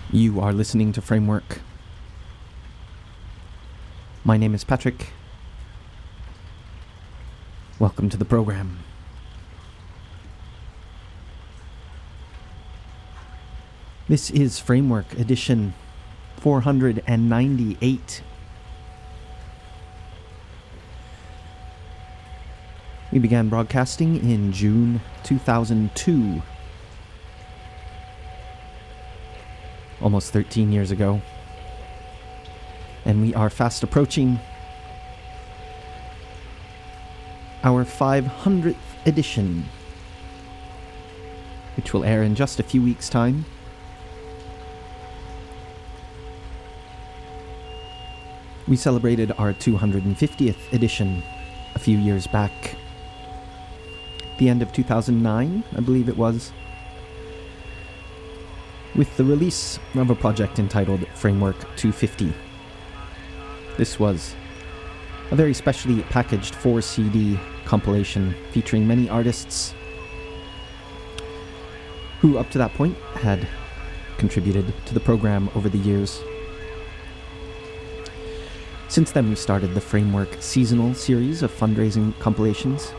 You are listening to Framework. My name is Patrick. Welcome to the program. This is Framework edition 498. We began broadcasting in June 2002. Almost 13 years ago. And we are fast approaching our 500th edition, which will air in just a few weeks' time. We celebrated our 250th edition a few years back. The end of 2009, I believe it was, with the release of a project entitled Framework 250. This was a very specially packaged 4-CD compilation featuring many artists who up to that point had contributed to the program over the years. Since then we started the Framework seasonal series of fundraising compilations.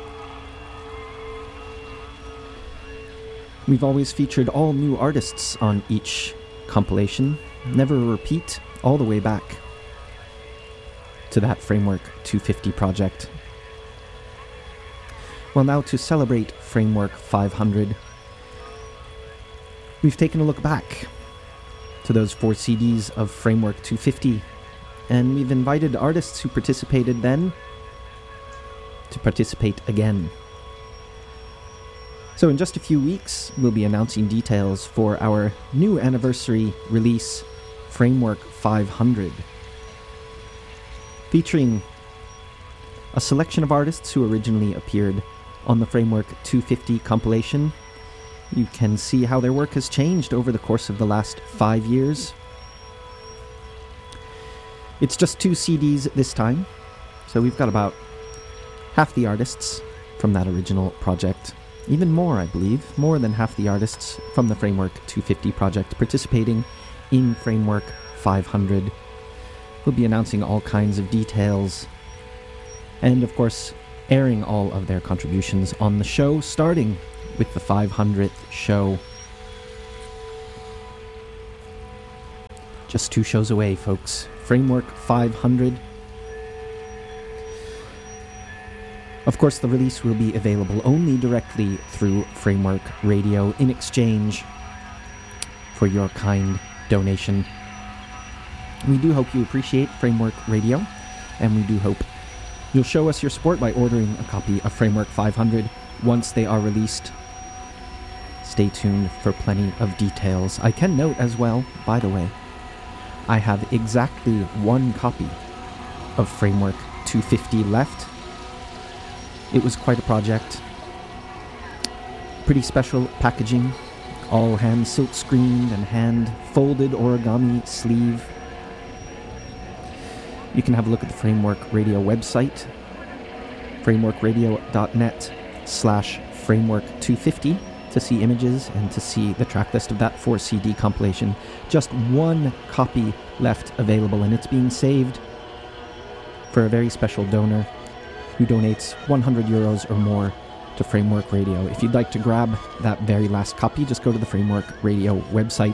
We've always featured all new artists on each compilation, never a repeat, all the way back to that Framework 250 project. Well, now to celebrate Framework 500, we've taken a look back to those 4 CDs of Framework 250, and we've invited artists who participated then to participate again. So in just a few weeks, we'll be announcing details for our new anniversary release, Framework 500, featuring a selection of artists who originally appeared on the Framework 250 compilation. You can see how their work has changed over the course of the last 5 years. It's just 2 CDs this time, so we've got about half the artists from that original project. Even more, I believe, more than half the artists from the Framework 250 project participating in Framework 500. We'll be announcing all kinds of details and, of course, airing all of their contributions on the show, starting with the 500th show. Just 2 shows away, folks. Framework 500. Of course, the release will be available only directly through Framework Radio in exchange for your kind donation. We do hope you appreciate Framework Radio, and we do hope you'll show us your support by ordering a copy of Framework 500 once they are released. Stay tuned for plenty of details. I can note as well, by the way, I have exactly 1 copy of Framework 250 left. It was quite a project. Pretty special packaging, all hand silk screened and hand folded origami sleeve. You can have a look at the Framework Radio website, frameworkradio.net/framework250 to see images and to see the track list of that 4-CD compilation. Just 1 copy left available, and it's being saved for a very special donor who donates €100 or more to Framework Radio. If you'd like to grab that very last copy, just go to the Framework Radio website,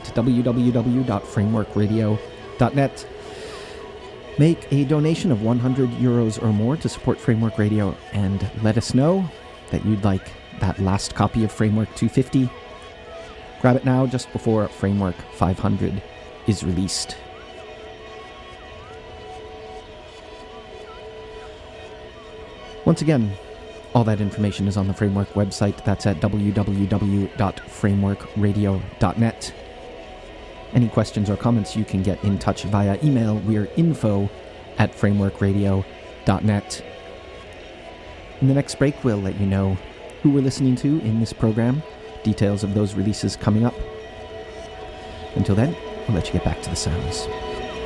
www.frameworkradio.net. Make a donation of €100 or more to support Framework Radio, and let us know that you'd like that last copy of Framework 250. Grab it now, just before Framework 500 is released. Once again, all that information is on the Framework website. That's at www.frameworkradio.net. Any questions or comments, you can get in touch via email. We're info@frameworkradio.net. In the next break, we'll let you know who we're listening to in this program, details of those releases coming up. Until then, I'll let you get back to the sounds.